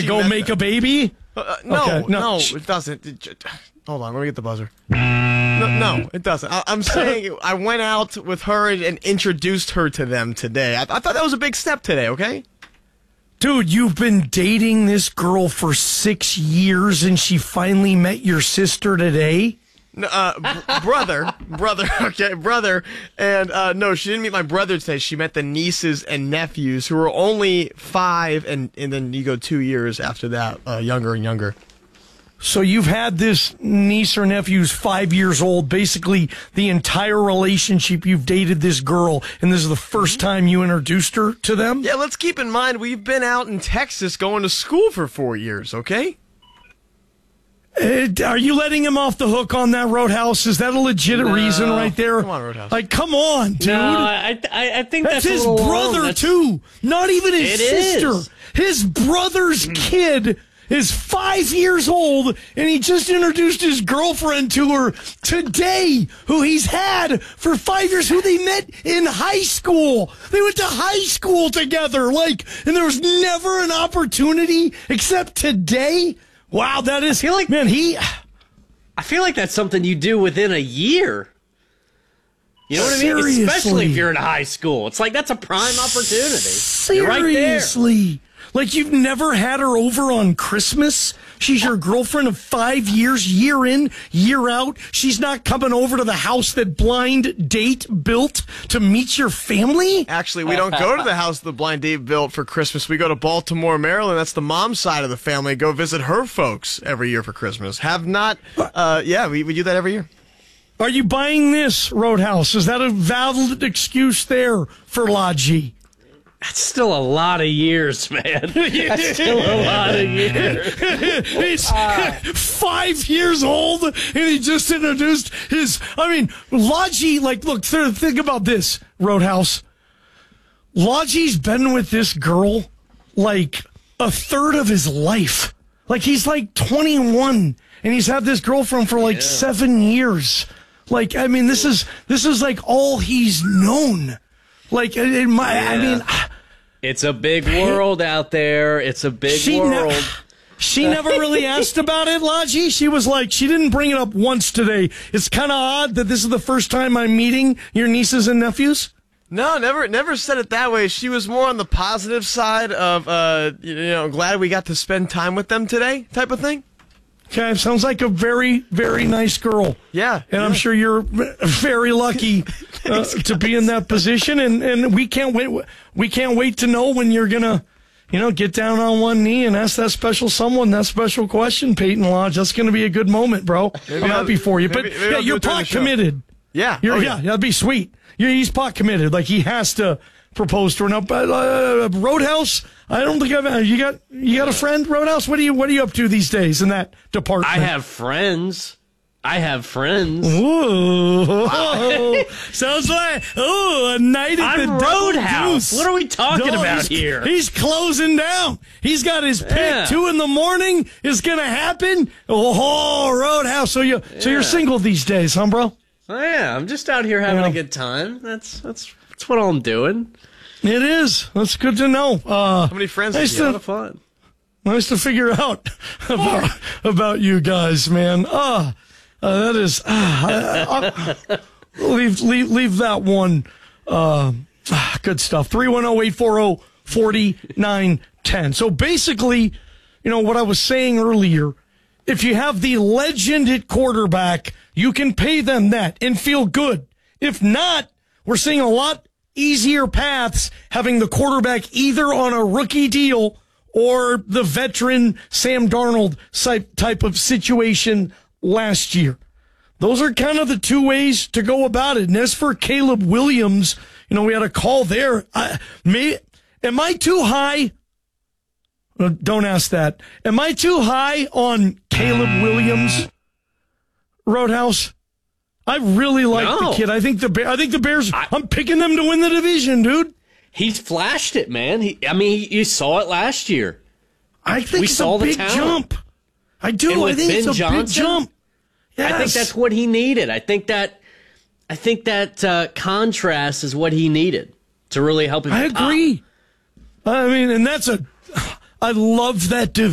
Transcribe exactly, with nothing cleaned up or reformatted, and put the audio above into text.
go make a baby? Uh, no, okay, no, no, it doesn't. It just, hold on, let me get the buzzer. No, no it doesn't. I, I'm saying I went out with her and, and introduced her to them today. I, I thought that was a big step today, okay? Dude, you've been dating this girl for six years and she finally met your sister today? No, uh, b- brother, brother, okay, brother. And uh, no, she didn't meet my brother today. She met the nieces and nephews who were only five, and, and then you go two years after that, uh, younger and younger. So you've had this niece or nephew who's five years old, basically the entire relationship you've dated this girl, and this is the first time you introduced her to them? Yeah, let's keep in mind we've been out in Texas going to school for four years, okay? Uh, are you letting him off the hook on that, Roadhouse? Is that a legit No. reason right there? Come on, Roadhouse. Like, come on, dude. No, I, I, I think that's, that's, his a little brother, long. That's, too. Not even his It sister. is. His brother's kid is five years old, and he just introduced his girlfriend to her today, who he's had for five years, who they met in high school. They went to high school together, like, and there was never an opportunity except today. Wow, that is, I feel like, man, he... I feel like that's something you do within a year. You know what I mean? Seriously. Especially if you're in high school. It's like that's a prime opportunity. Seriously. You're right there. Like you've never had her over on Christmas? She's your girlfriend of five years, year in, year out. She's not coming over to the house that Blind Date built to meet your family? Actually, we don't go to the house the Blind Date built for Christmas. We go to Baltimore, Maryland. That's the mom's side of the family. Go visit her folks every year for Christmas. Have not, uh, yeah, we, we do that every year. Are you buying this, Roadhouse? Is that a valid excuse there for Logie? That's still a lot of years, man. That's still a lot of years. He's uh, five years old, and he just introduced his... I mean, Logie, like, look, th- think about this, Roadhouse. Logie's been with this girl, like, a third of his life. Like, he's, like, twenty-one, and he's had this girlfriend for, like, yeah. seven years. Like, I mean, this is, this is, like, all he's known. Like, in my, yeah. I mean... It's a big world out there. It's a big she world. Ne- she never really asked about it, Logie. She was like, she didn't bring it up once today. It's kind of odd that this is the first time I'm meeting your nieces and nephews. No, never never said it that way. She was more on the positive side of, uh, you know, glad we got to spend time with them today type of thing. Okay, sounds like a very, very nice girl. Yeah. And yeah. I'm sure you're very lucky uh, to be in that position. And, and we can't wait. We can't wait to know when you're going to, you know, get down on one knee and ask that special someone that special question, Peyton Lodge. That's going to be a good moment, bro. Maybe I'm happy for you. Maybe, but maybe yeah, you're pot committed. Yeah. You're, oh, yeah. yeah. That'd be sweet. You're, he's pot committed. Like he has to propose to her. Now, uh, Roadhouse, I don't think I've, you got, you got a friend, Roadhouse? What are you, what are you up to these days in that department? I have friends. I have friends. Ooh. Wow. Sounds like, ooh, a night at I'm the Roadhouse. Deuce. What are we talking no, about he's, here? He's closing down. He's got his pick. Yeah. Two in the morning is going to happen. Oh, Roadhouse. So, you, yeah. so you're single these days, huh, bro? Oh, yeah. I'm just out here having yeah. a good time. That's, that's, that's what I'm doing. It is. That's good to know. Uh, How many friends? Nice you to, have? A lot of fun. Nice to figure out about, about you guys, man. Uh, uh, that is, uh, I, I, leave, leave, leave that one. Uh, good stuff. three one zero, eight four zero, four nine one zero. So basically, you know, what I was saying earlier, if you have the legend at quarterback, you can pay them that and feel good. If not, we're seeing a lot easier paths having the quarterback either on a rookie deal or the veteran Sam Darnold type of situation last year. Those are kind of the two ways to go about it. And as for Caleb Williams, you know, we had a call there. I, may, am I too high? Uh, don't ask that. Am I too high on Caleb Williams, Roadhouse? I really like no. the kid. I think the I think the Bears. I, I'm picking them to win the division, dude. He's flashed it, man. He, I mean, you saw it last year. I think we it's saw a big the jump. I do. I think Ben it's a Johnson, big jump. Yes. I think that's what he needed. I think that I think that uh, contrast is what he needed to really help him. I pop. agree. I mean, and that's a. I love that division.